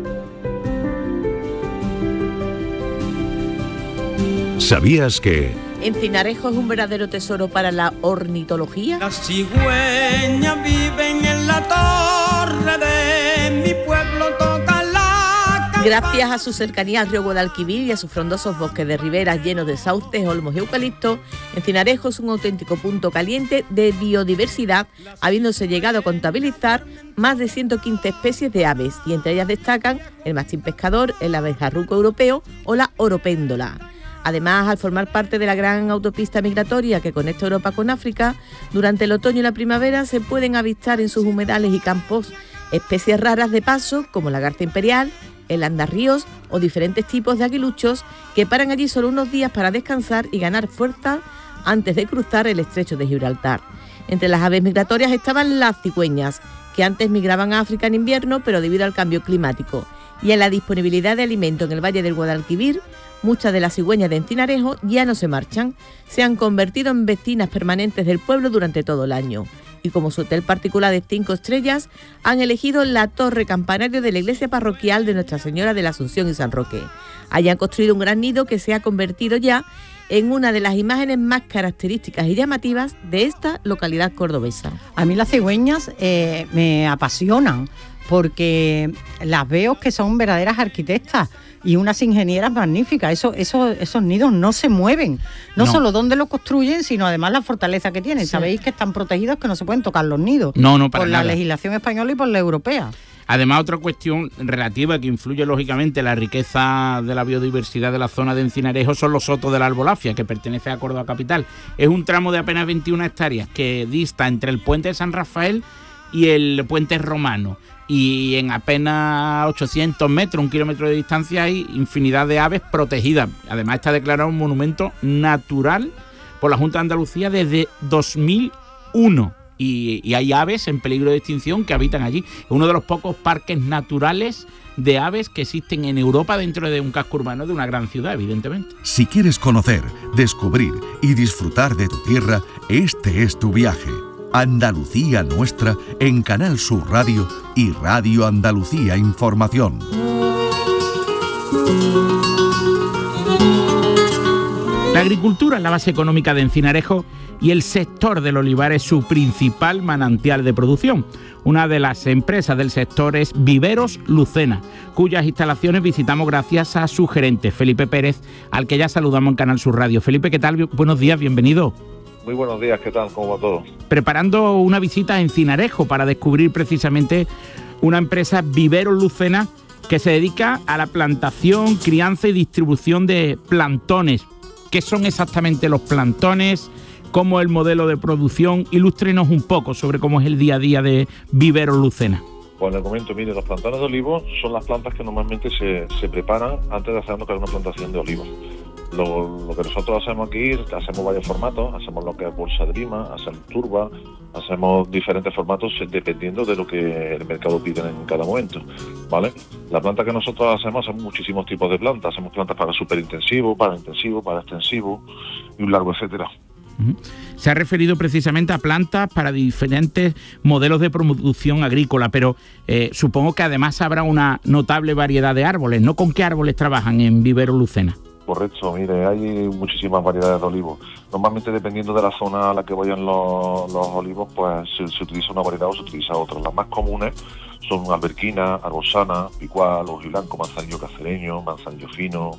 [SPEAKER 3] ¿Sabías que
[SPEAKER 4] Encinarejo es un verdadero tesoro para la ornitología?
[SPEAKER 14] Las cigüeñas viven en la torre de mi pueblo, tocan la campana.
[SPEAKER 4] Gracias a su cercanía al río Guadalquivir y a sus frondosos bosques de riberas llenos de sauces, olmos y eucaliptos, Encinarejo es un auténtico punto caliente de biodiversidad, habiéndose llegado a contabilizar más de ciento quince especies de aves, y entre ellas destacan el mastín pescador, el abejarruco europeo o la oropéndola. Además, al formar parte de la gran autopista migratoria que conecta Europa con África, durante el otoño y la primavera se pueden avistar en sus humedales y campos especies raras de paso como la garza imperial, el andarríos o diferentes tipos de aguiluchos que paran allí solo unos días para descansar y ganar fuerza antes de cruzar el estrecho de Gibraltar. Entre las aves migratorias estaban las cigüeñas, que antes migraban a África en invierno, pero debido al cambio climático y a la disponibilidad de alimento en el Valle del Guadalquivir, muchas de las cigüeñas de Encinarejo ya no se marchan, se han convertido en vecinas permanentes del pueblo durante todo el año. Y como su hotel particular de cinco estrellas, han elegido la torre campanario de la iglesia parroquial de Nuestra Señora de la Asunción y San Roque. Allí han construido un gran nido que se ha convertido ya en una de las imágenes más características y llamativas de esta localidad cordobesa.
[SPEAKER 11] A mí las cigüeñas eh, me apasionan porque las veo que son verdaderas arquitectas y unas ingenieras magníficas. Eso, eso, esos nidos no se mueven. No, no solo dónde los construyen, sino además la fortaleza que tienen. Sí. Sabéis que están protegidos, que no se pueden tocar los nidos.
[SPEAKER 1] No, no, para
[SPEAKER 11] por
[SPEAKER 1] nada.
[SPEAKER 11] La legislación española y por la europea.
[SPEAKER 1] Además, otra cuestión relativa que influye lógicamente en la riqueza de la biodiversidad de la zona de Encinarejo son los sotos de la Albolafia, que pertenece a Córdoba capital. Es un tramo de apenas veintiuna hectáreas que dista entre el puente de San Rafael y el puente romano. Y en apenas ochocientos metros, un kilómetro de distancia, hay infinidad de aves protegidas. Además, está declarado un monumento natural por la Junta de Andalucía desde dos mil uno. Y, y hay aves en peligro de extinción que habitan allí. Es uno de los pocos parques naturales de aves que existen en Europa dentro de un casco urbano de una gran ciudad, evidentemente.
[SPEAKER 13] Si quieres conocer, descubrir y disfrutar de tu tierra, este es tu viaje. Andalucía Nuestra en Canal Sur Radio y Radio Andalucía Información.
[SPEAKER 1] La agricultura es la base económica de Encinarejo y el sector del olivar es su principal manantial de producción. Una de las empresas del sector es Viveros Lucena, cuyas instalaciones visitamos gracias a su gerente, Felipe Pérez, al que ya saludamos en Canal Sur Radio. Felipe, ¿qué tal? Buenos días, bienvenido.
[SPEAKER 16] Muy buenos días, ¿qué tal? ¿Cómo va todo?
[SPEAKER 1] Preparando una visita a Encinarejo para descubrir precisamente una empresa Viveros Lucena que se dedica a la plantación, crianza y distribución de plantones. ¿Qué son exactamente los plantones? ¿Cómo es el modelo de producción? Ilústrenos un poco sobre cómo es el día a día de Viveros Lucena.
[SPEAKER 16] Pues le comento, mire, los plantones de olivos son las plantas que normalmente se, se preparan antes de hacer una plantación de olivos. Lo, lo que nosotros hacemos aquí, hacemos varios formatos, hacemos lo que es bolsa de lima, hacemos turba, hacemos diferentes formatos dependiendo de lo que el mercado pide en cada momento, ¿vale? La planta que nosotros hacemos, hacemos muchísimos tipos de plantas, hacemos plantas para superintensivo, para intensivo, para extensivo y un largo etcétera.
[SPEAKER 1] Se ha referido precisamente a plantas para diferentes modelos de producción agrícola, pero eh, supongo que además habrá una notable variedad de árboles, ¿no? ¿Con qué árboles trabajan en Viveros Lucena?
[SPEAKER 16] Correcto, mire, hay muchísimas variedades de olivos. Normalmente, dependiendo de la zona a la que vayan los, los olivos, pues se, se utiliza una variedad o se utiliza otra. Las más comunes son alberquina, arbosana, picual, ojiblanco, manzanillo cacereño, manzanillo fino,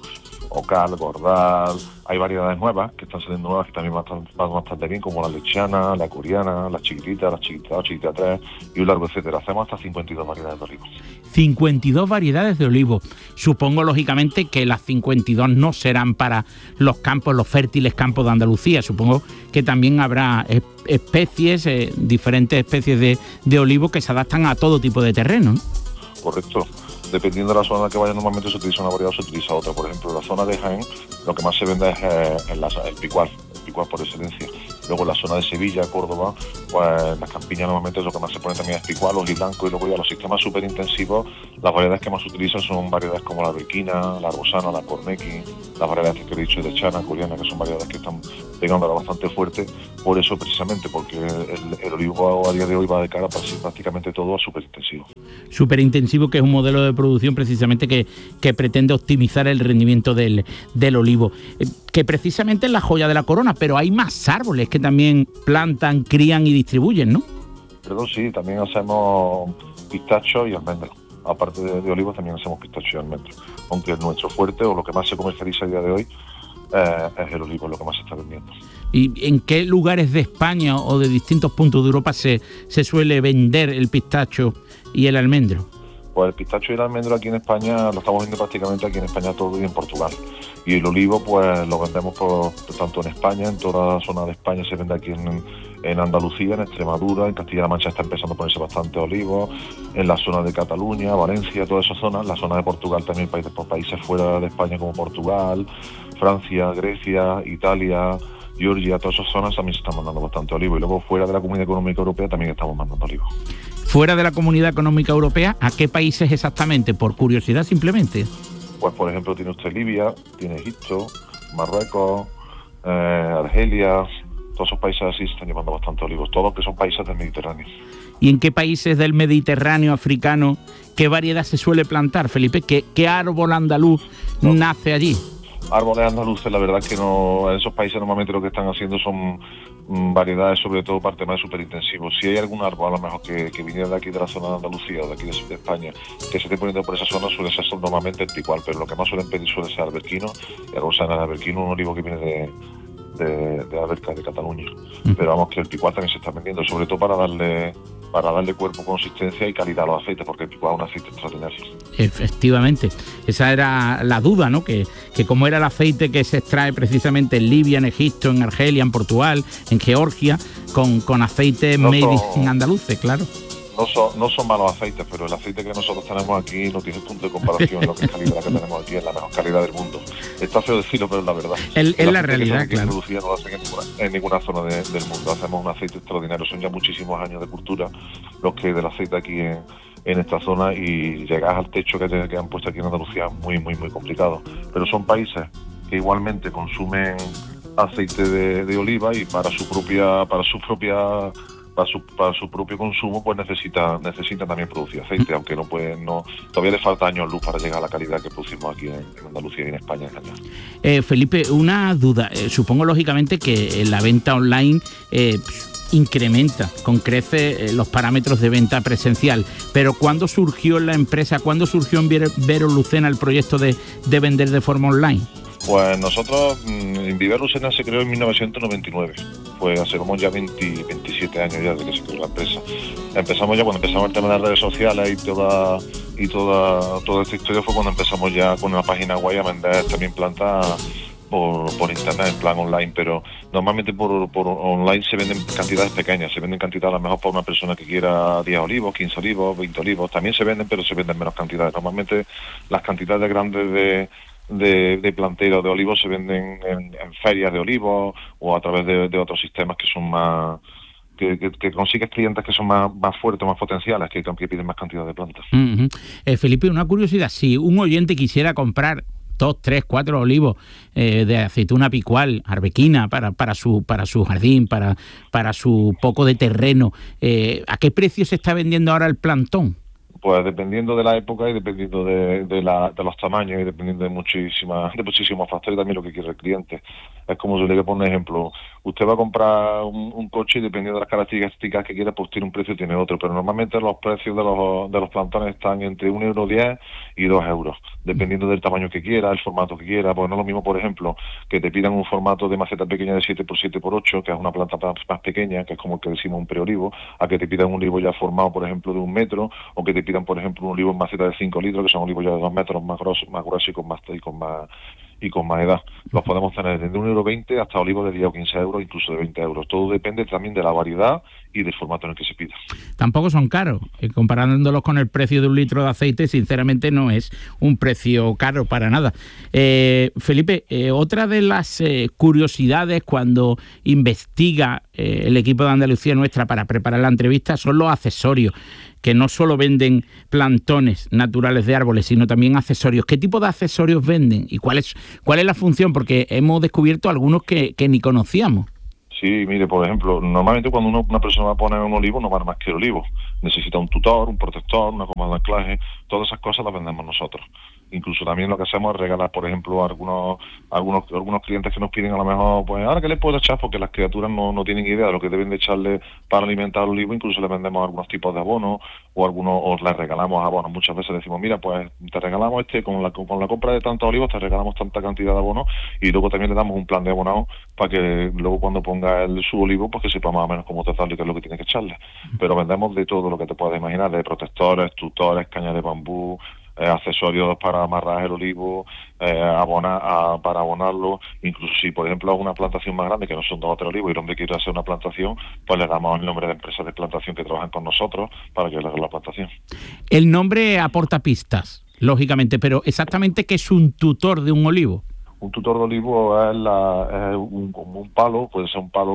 [SPEAKER 16] Ocal, Gordal, hay variedades nuevas que están saliendo nuevas que también van, van bastante bien, como la lechana, la coreana, la chiquitita, la chiquita dos, chiquita tres y un largo etcétera. Hacemos hasta cincuenta y dos variedades de olivo.
[SPEAKER 1] cincuenta y dos variedades de olivo. Supongo, lógicamente, que las cincuenta y dos no serán para los campos, los fértiles campos de Andalucía. Supongo que también habrá especies, eh, diferentes especies de, de olivo que se adaptan a todo tipo de terreno, ¿no?
[SPEAKER 16] Correcto. Dependiendo de la zona que vaya, normalmente se utiliza una variedad o se utiliza otra. Por ejemplo, en la zona de Jaén, lo que más se vende es eh, el, el picual, el picual por excelencia. Luego en la zona de Sevilla, Córdoba, pues las campiñas normalmente lo que más se pone también es picual, blanco, y luego ya los sistemas súper intensivos, las variedades que más se utilizan son variedades como la bequina, la rosana, la cornequi, las variedades que he dicho de chana, coreana, que son variedades que están pegando ahora bastante fuerte, por eso precisamente, porque el, el olivo a día de hoy va de cara para prácticamente todo a súper intensivo.
[SPEAKER 1] Súper intensivo, que es un modelo de producción precisamente que, que pretende optimizar el rendimiento del, del olivo, eh, que precisamente es la joya de la corona, pero hay más árboles que también plantan, crían y distribuyen, ¿no?
[SPEAKER 16] Perdón, sí, también hacemos pistacho y almendros. Aparte de, de olivos también hacemos pistacho y almendros, aunque nuestro fuerte o lo que más se comercializa a día de hoy eh, es el olivo, lo que más se está vendiendo.
[SPEAKER 1] ¿Y en qué lugares de España o de distintos puntos de Europa se, se suele vender el pistacho y el almendro?
[SPEAKER 16] Pues el pistacho y el almendro aquí en España lo estamos viendo prácticamente aquí en España todo y en Portugal. Y el olivo pues lo vendemos por, tanto en España, en toda la zona de España se vende aquí en, en Andalucía, en Extremadura, en Castilla-La Mancha está empezando a ponerse bastante olivo, en la zona de Cataluña, Valencia, todas esas zonas, la zona de Portugal también, países, países fuera de España como Portugal, Francia, Grecia, Italia, Georgia, todas esas zonas también se están mandando bastante olivo. Y luego fuera de la Comunidad Económica Europea también estamos mandando olivo.
[SPEAKER 1] Fuera de la Comunidad Económica Europea, ¿a qué países exactamente? Por curiosidad simplemente.
[SPEAKER 16] Pues por ejemplo tiene usted Libia, tiene Egipto, Marruecos, eh, Argelia, todos esos países así se están llevando bastante olivos, todos que son países del Mediterráneo.
[SPEAKER 1] ¿Y en qué países del Mediterráneo africano, qué variedad se suele plantar, Felipe? ¿Qué, qué árbol andaluz no. nace allí?
[SPEAKER 16] Árboles andaluces, la verdad es que no, en esos países normalmente lo que están haciendo son mm, variedades, sobre todo parte más superintensivos. Si hay algún árbol a lo mejor que, que viniera de aquí de la zona de Andalucía o de aquí de, de España, que se esté poniendo por esa zona, suele ser normalmente el picual, pero lo que más suelen pedir suele ser alberquino, y rosana, el alberquino, un olivo que viene de, de, de Alberca, de Cataluña. Mm. Pero vamos, que el picual también se está vendiendo, sobre todo para darle para darle cuerpo, consistencia y calidad a los aceites, porque el picual es un aceite extraordinario.
[SPEAKER 1] Efectivamente, esa era la duda, ¿no? Que, que como era el aceite que se extrae precisamente en Libia, en Egipto, en Argelia, en Portugal, en Georgia, con, con aceites no made in andaluces, claro.
[SPEAKER 16] No son, no son malos aceites, pero el aceite que nosotros tenemos aquí no tiene punto de comparación. Lo que es calidad que tenemos aquí es la mejor calidad del mundo. Está feo decirlo, pero es la verdad.
[SPEAKER 1] Es el la realidad, claro.
[SPEAKER 16] En Andalucía no lo hacen en ninguna, en ninguna zona de, del mundo. Hacemos un aceite extraordinario. Son ya muchísimos años de cultura los que del aceite aquí en, en esta zona, y llegar al techo que, te, que han puesto aquí en Andalucía es muy, muy, muy complicado. Pero son países que igualmente consumen aceite de, de oliva y para su propia, para su propia Para su, para su propio consumo pues necesita necesita también producir aceite, aunque no puede no todavía le falta años luz para llegar a la calidad que producimos aquí en, en Andalucía y en España en general.
[SPEAKER 1] Eh, Felipe, una duda, eh, supongo lógicamente que la venta online eh, incrementa con crece eh, los parámetros de venta presencial, pero ¿cuándo surgió en la empresa, cuándo surgió en Vero Lucena el proyecto de, de vender de forma online?
[SPEAKER 16] Pues nosotros, en Vivero Lucena se creó en mil novecientos noventa y nueve, pues hace como ya veinte, veintisiete años ya desde que se creó la empresa. Empezamos ya cuando empezamos el tema de las redes sociales y toda y toda toda esta historia fue cuando empezamos ya con una página web a vender también plantas por, por internet, en plan online, pero normalmente por, por online se venden cantidades pequeñas, se venden cantidades a lo mejor para una persona que quiera diez olivos, quince olivos, veinte olivos, también se venden, pero se venden menos cantidades. Normalmente las cantidades grandes de de, de plantera de olivos se venden en, en ferias de olivos o a través de, de otros sistemas que son más que, que, que consigues clientes que son más, más fuertes, más potenciales, que, que piden más cantidad de plantas.
[SPEAKER 1] Uh-huh. eh, Felipe, una curiosidad, si un oyente quisiera comprar dos, tres, cuatro olivos eh, de aceituna picual, arbequina, para, para, su, para su jardín, para, para su poco de terreno, eh, ¿a qué precio se está vendiendo ahora el plantón?
[SPEAKER 16] Pues dependiendo de la época y dependiendo de, de, la, de los tamaños y dependiendo de muchísimas de muchísimos factores, también lo que quiere el cliente. Es como si le voy a poner un ejemplo. Usted va a comprar un, un coche y dependiendo de las características que quiera, pues tiene un precio y tiene otro. Pero normalmente los precios de los, de los plantones están entre un euro diez y dos euros, dependiendo del tamaño que quiera, el formato que quiera. Pues no es lo mismo, por ejemplo, que te pidan un formato de maceta pequeña de siete por siete por ocho, que es una planta más, más pequeña, que es como el que decimos un preolivo, a que te pidan un olivo ya formado, por ejemplo, de un metro, o que te pidan, por ejemplo, un olivo en maceta de cinco litros, que son olivos ya de dos metros más grosos, más gruesos y con más y con más y con más edad. Los podemos tener desde un euro veinte hasta olivos de diez o quince euros, incluso de veinte euros. Todo depende también de la variedad y del formato en el que se pida.
[SPEAKER 1] Tampoco son caros. Eh, comparándolos con el precio de un litro de aceite, sinceramente no es un precio caro para nada. Eh, Felipe, eh, otra de las eh, curiosidades cuando investiga eh, el equipo de Andalucía Nuestra para preparar la entrevista son los accesorios, que no solo venden plantones naturales de árboles, sino también accesorios. ¿Qué tipo de accesorios venden y cuál es cuál es la función? Porque hemos descubierto algunos que, que ni conocíamos.
[SPEAKER 16] Sí, mire, por ejemplo, normalmente cuando uno, una persona va a poner un olivo no va más que el olivo. Necesita un tutor, un protector, una goma de anclaje, todas esas cosas las vendemos nosotros. Incluso también lo que hacemos es regalar, por ejemplo, a algunos algunos algunos clientes que nos piden a lo mejor, pues, ¿ahora qué les puedo echar? Porque las criaturas no, no tienen idea de lo que deben de echarle para alimentar el olivo. Incluso les vendemos algunos tipos de abonos o algunos o les regalamos abonos. Muchas veces decimos, mira, pues te regalamos este, con la con la compra de tantos olivos te regalamos tanta cantidad de abonos, y luego también le damos un plan de abonado para que luego cuando ponga el, su olivo, pues que sepa más o menos cómo tratarlo y qué es lo que tiene que echarle. Pero vendemos de todo lo que te puedas imaginar, de protectores, tutores, cañas de bambú, Eh, accesorios para amarrar el olivo, eh, abonar, a, para abonarlo. Incluso si, por ejemplo, hago una plantación más grande, que no son dos o tres olivos, y el hombre quiere hacer una plantación, pues le damos el nombre de empresas de plantación que trabajan con nosotros para que le hagan la plantación.
[SPEAKER 1] El nombre aporta pistas, lógicamente, pero exactamente ¿qué es un tutor de un olivo?
[SPEAKER 16] Un tutor de olivo es, la, es un, como un palo, puede ser un palo,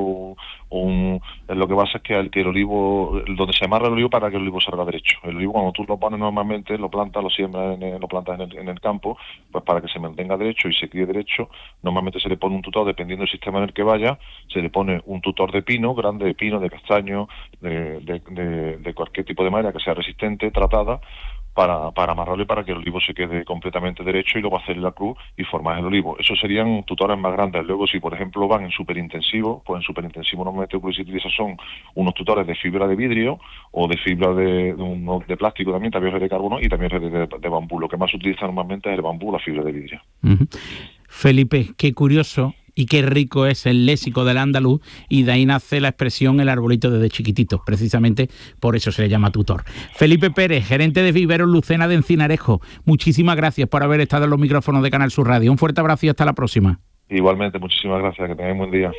[SPEAKER 16] un, lo que pasa es que el, que el olivo, donde se amarra el olivo para que el olivo salga derecho. El olivo cuando tú lo pones normalmente, lo plantas, lo siembras, en, lo plantas en el, en el campo, pues para que se mantenga derecho y se críe derecho, normalmente se le pone un tutor, dependiendo del sistema en el que vaya, se le pone un tutor de pino, grande, de pino, de castaño, de, de, de, de cualquier tipo de madera que sea resistente, tratada, para, para amarrarlo y para que el olivo se quede completamente derecho, y luego hacer la cruz y formar el olivo. Esos serían tutores más grandes. Luego, si por ejemplo van en superintensivo, pues en superintensivo normalmente lo que se utiliza son unos tutores de fibra de vidrio o de fibra de, de, un, de plástico también, también de carbono y también de, de, de bambú. Lo que más se utiliza normalmente es el bambú, la fibra de vidrio.
[SPEAKER 1] Uh-huh. Felipe, qué curioso y qué rico es el léxico del andaluz, y de ahí nace la expresión el arbolito desde chiquitito, precisamente por eso se le llama tutor. Felipe Pérez, gerente de Viveros Lucena de Encinarejo, muchísimas gracias por haber estado en los micrófonos de Canal Sur Radio. Un fuerte abrazo y hasta la próxima.
[SPEAKER 16] Igualmente, muchísimas gracias, que tengáis un buen día.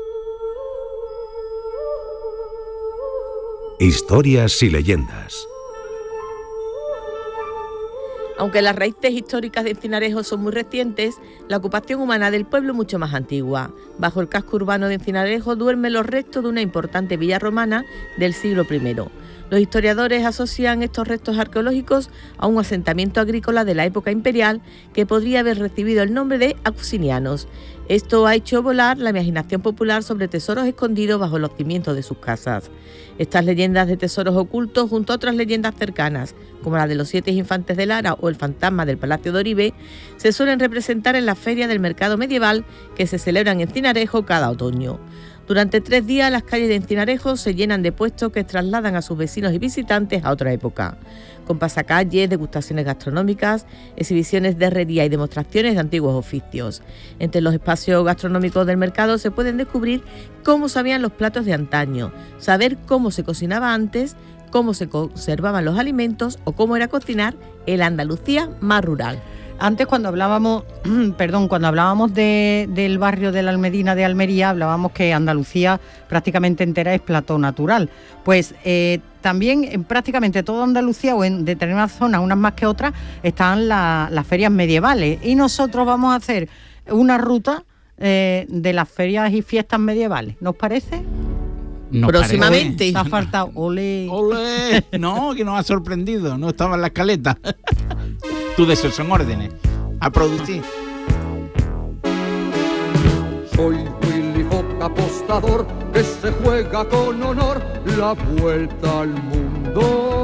[SPEAKER 3] Historias y leyendas.
[SPEAKER 4] Aunque las raíces históricas de Encinarejo son muy recientes, la ocupación humana del pueblo es mucho más antigua. Bajo el casco urbano de Encinarejo duermen los restos de una importante villa romana del siglo primero. Los historiadores asocian estos restos arqueológicos a un asentamiento agrícola de la época imperial que podría haber recibido el nombre de Auxinianos. Esto ha hecho volar la imaginación popular sobre tesoros escondidos bajo los cimientos de sus casas. Estas leyendas de tesoros ocultos, junto a otras leyendas cercanas, como la de los siete infantes de Lara o el fantasma del Palacio de Oribe, se suelen representar en la feria del mercado medieval que se celebra en Encinarejo cada otoño. Durante tres días las calles de Encinarejo se llenan de puestos que trasladan a sus vecinos y visitantes a otra época, con pasacalles, degustaciones gastronómicas, exhibiciones de herrería y demostraciones de antiguos oficios. Entre los espacios gastronómicos del mercado se pueden descubrir cómo sabían los platos de antaño, saber cómo se cocinaba antes, cómo se conservaban los alimentos o cómo era cocinar en la Andalucía más rural.
[SPEAKER 11] Antes, cuando hablábamos, perdón, cuando hablábamos de, del barrio de la Almedina de Almería, hablábamos que Andalucía prácticamente entera es plató natural. Pues eh, también en prácticamente toda Andalucía, o en determinadas zonas, unas más que otras, están la, las ferias medievales. Y nosotros vamos a hacer una ruta eh, de las ferias y fiestas medievales. ¿Nos parece?
[SPEAKER 1] Nos
[SPEAKER 4] Próximamente.
[SPEAKER 11] Te ha faltado ole.
[SPEAKER 1] Ole. No, que nos ha sorprendido. No estaba en la escaleta. Tú de esos son órdenes. A producir.
[SPEAKER 14] Soy Willy Fox, apostador que se juega con honor la vuelta al mundo.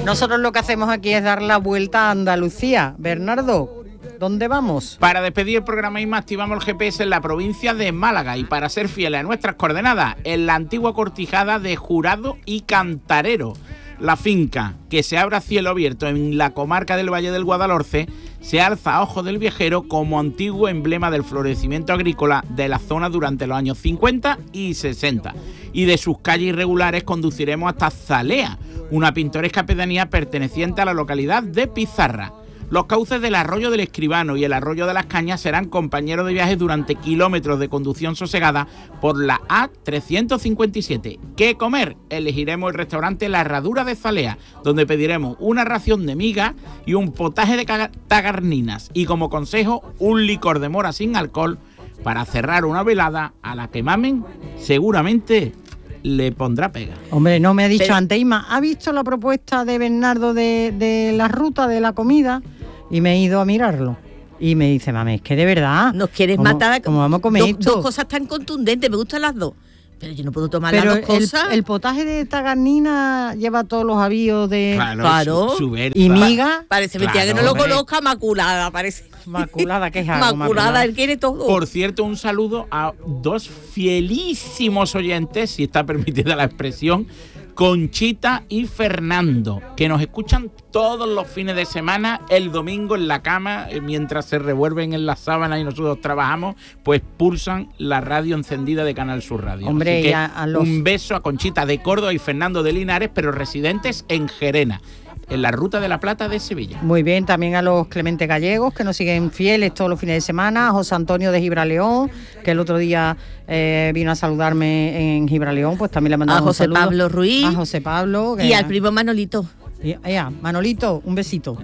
[SPEAKER 11] Nosotros lo que hacemos aquí es dar la vuelta a Andalucía. Bernardo, ¿dónde vamos?
[SPEAKER 1] Para despedir el programa Inma, activamos el G P S en la provincia de Málaga y para ser fieles a nuestras coordenadas, en la antigua cortijada de Jurado y Cantarero. La finca, que se abre a cielo abierto en la comarca del Valle del Guadalhorce, se alza a ojos del viajero como antiguo emblema del florecimiento agrícola de la zona durante los años cincuenta y sesenta. Y de sus calles irregulares conduciremos hasta Zalea, una pintoresca pedanía perteneciente a la localidad de Pizarra. Los cauces del Arroyo del Escribano y el Arroyo de las Cañas serán compañeros de viaje durante kilómetros de conducción sosegada por la A trescientos cincuenta y siete. ¿Qué comer? Elegiremos el restaurante La Herradura de Zalea, donde pediremos una ración de miga y un potaje de tagarninas. Y como consejo, un licor de mora sin alcohol para cerrar una velada a la que Mamen seguramente le pondrá pega.
[SPEAKER 11] Hombre, no me ha dicho
[SPEAKER 4] Pero...
[SPEAKER 11] antes, Inma, ¿ha visto la propuesta de Bernardo de, de la ruta de la comida? Y me he ido a mirarlo. Y me dice, mami, es que de verdad...
[SPEAKER 4] Nos quieres
[SPEAKER 11] ¿cómo,
[SPEAKER 4] matar.
[SPEAKER 11] ¿Cómo vamos a comer
[SPEAKER 4] dos,
[SPEAKER 11] esto?
[SPEAKER 4] dos cosas tan contundentes, me gustan las dos. Pero yo no puedo tomar
[SPEAKER 11] Pero
[SPEAKER 4] las dos
[SPEAKER 11] el,
[SPEAKER 4] cosas.
[SPEAKER 11] el potaje de tagarnina lleva todos los avíos de...
[SPEAKER 1] Claro,
[SPEAKER 4] Claro.
[SPEAKER 1] Su, su verza.
[SPEAKER 11] Y miga...
[SPEAKER 4] Parece mentira
[SPEAKER 1] Claro,
[SPEAKER 4] que no lo
[SPEAKER 1] hombre.
[SPEAKER 4] conozca, Maculada, parece.
[SPEAKER 11] Maculada, que es algo,
[SPEAKER 4] Maculada, él quiere todo.
[SPEAKER 1] Por cierto, un saludo a dos fielísimos oyentes, si está permitida la expresión, Conchita y Fernando, que nos escuchan todos los fines de semana, el domingo en la cama, mientras se revuelven en las sábanas y nosotros trabajamos, pues pulsan la radio encendida de Canal Sur Radio.
[SPEAKER 11] Hombre,
[SPEAKER 1] Así que
[SPEAKER 11] y a- a los-
[SPEAKER 1] un beso a Conchita de Córdoba y Fernando de Linares, pero residentes en Gerena, en la Ruta de la Plata de Sevilla.
[SPEAKER 11] Muy bien, también a los Clemente Gallegos, que nos siguen fieles todos los fines de semana, a José Antonio de Gibraleón, que el otro día eh, vino a saludarme en Gibraleón, pues también le mandamos
[SPEAKER 4] A José
[SPEAKER 11] un saludo.
[SPEAKER 4] Pablo Ruiz.
[SPEAKER 11] A José Pablo. que-
[SPEAKER 4] Y al primo Manolito.
[SPEAKER 11] Y- ya, Manolito, un besito.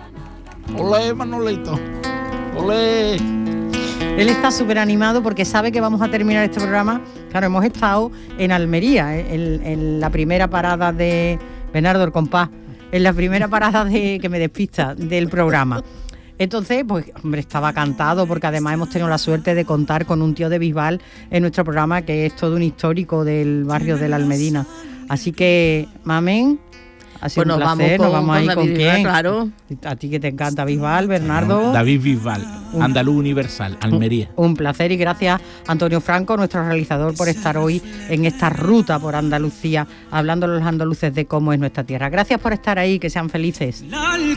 [SPEAKER 1] Olé, Manolito. Olé.
[SPEAKER 11] Él está súper animado porque sabe que vamos a terminar este programa. Claro, hemos estado en Almería, en, en la primera parada de Bernardo el compás, en la primera parada de que me despista del programa. Entonces, pues, hombre, estaba cantado porque además hemos tenido la suerte de contar con un tío de Bisbal en nuestro programa que es todo un histórico del barrio de la Almedina. Así que, mamen, ha sido
[SPEAKER 4] Pues
[SPEAKER 11] un
[SPEAKER 4] nos
[SPEAKER 11] placer.
[SPEAKER 4] vamos
[SPEAKER 11] Nos
[SPEAKER 4] con-
[SPEAKER 11] vamos a ir
[SPEAKER 4] con
[SPEAKER 11] con
[SPEAKER 4] David Bisbal,
[SPEAKER 11] quién.
[SPEAKER 4] claro.
[SPEAKER 11] A ti que te encanta Bisbal, Bernardo.
[SPEAKER 1] David Bisbal, andaluz universal, Almería.
[SPEAKER 11] Un placer y gracias Antonio Franco, nuestro realizador, por estar hoy en esta ruta por Andalucía, hablando a los andaluces de cómo es nuestra tierra. Gracias por estar ahí, que sean felices.
[SPEAKER 14] La